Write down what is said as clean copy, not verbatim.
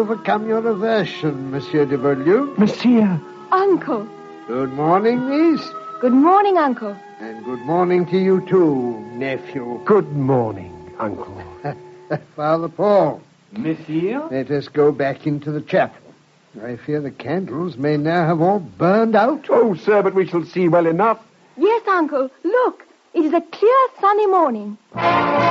overcome your aversion, Monsieur de Beaulieu? Monsieur. Uncle. Good morning, niece. Good morning, Uncle. And good morning to you, too, nephew. Good morning, Uncle. Father Paul. Monsieur? Let us go back into the chapel. I fear the candles may now have all burned out. Oh, sir, but we shall see well enough. Yes, Uncle. Look, it is a clear sunny morning.